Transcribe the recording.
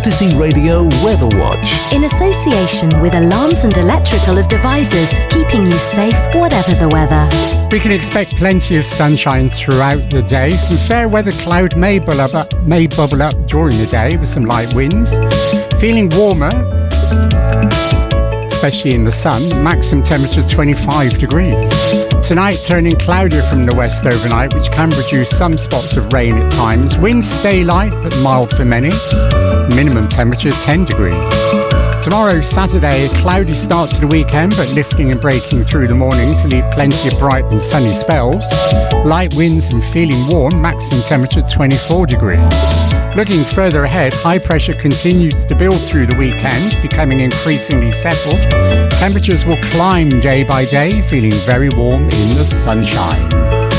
Odyssey Radio Weather Watch. In association with Alarms and Electrical of Devices, keeping you safe whatever the weather. We can expect plenty of sunshine throughout the day. Some fair weather cloud may bubble up during the day with some light winds. Feeling warmer, especially in the sun. Maximum temperature 25 degrees. Tonight turning cloudier from the west overnight, which can produce some spots of rain at times. Winds stay light but mild for many. Minimum temperature 10 degrees. Tomorrow, Saturday, a cloudy start to the weekend, but lifting and breaking through the morning to leave plenty of bright and sunny spells. Light winds and feeling warm, maximum temperature 24 degrees. Looking further ahead, high pressure continues to build through the weekend, becoming increasingly settled. Temperatures will climb day by day, feeling very warm in the sunshine.